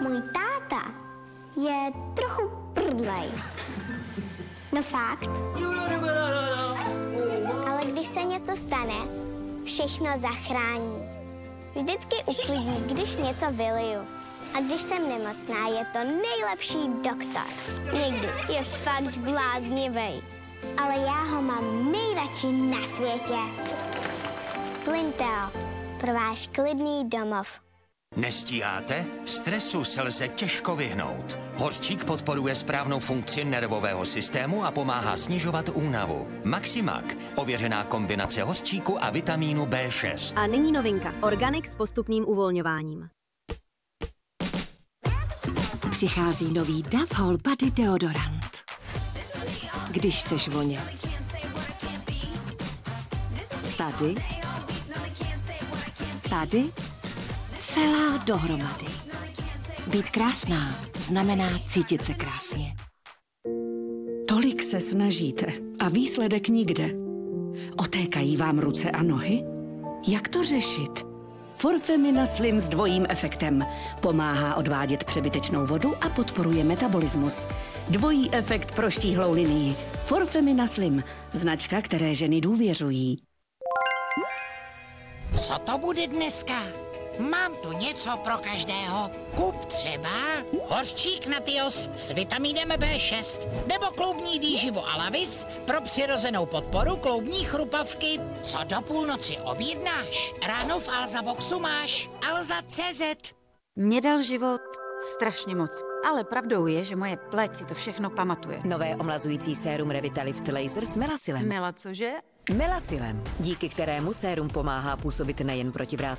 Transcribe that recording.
Můj táta je trochu prdlej. No fakt. Ale když se něco stane, všechno zachrání. Vždycky uklidí, když něco vyliju. A když jsem nemocná, je to nejlepší doktor. Někdy je fakt bláznivý. Ale já ho mám nejradši na světě. Plinteo, pro váš klidný domov. Nestíháte? Stresu se lze těžko vyhnout. Hořčík podporuje správnou funkci nervového systému a pomáhá snižovat únavu. Maximak, ověřená kombinace hořčíku a vitamínu B6. A nyní novinka. Organic s postupným uvolňováním. Přichází nový Dove Whole Body deodorant. Když chceš vonět. Tady. Tady. Celá dohromady. Být krásná znamená cítit se krásně. Tolik se snažíte a výsledek nikde. Otékají vám ruce a nohy? Jak to řešit? Forfemina Slim s dvojím efektem. Pomáhá odvádět přebytečnou vodu a podporuje metabolismus. Dvojí efekt pro štíhlou linii. Forfemina Slim. Značka, které ženy důvěřují. Co to bude dneska? Mám tu něco pro každého. Kup třeba hořčík Natios s vitamínem B6 nebo kloubní výživu Alavis pro přirozenou podporu kloubní chrupavky. Co do půlnoci objednáš? Ráno v Alza Boxu máš Alza.cz. Mě dal život strašně moc, ale pravdou je, že moje pleť si to všechno pamatuje. Nové omlazující sérum Revitalift Laser s Melasilem. Mela, cože? Melasilem, díky kterému sérum pomáhá působit nejen proti vrásce